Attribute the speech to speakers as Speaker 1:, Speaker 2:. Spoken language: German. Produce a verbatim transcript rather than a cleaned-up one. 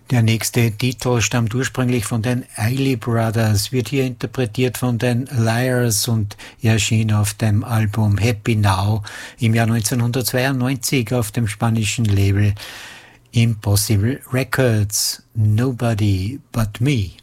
Speaker 1: Der nächste Titel stammt ursprünglich von den Isley Brothers, wird hier interpretiert von den Liars und erschien auf dem Album Happy Now im Jahr neunzehnhundertzweiundneunzig auf dem spanischen Label Impossible Records. Nobody But Me.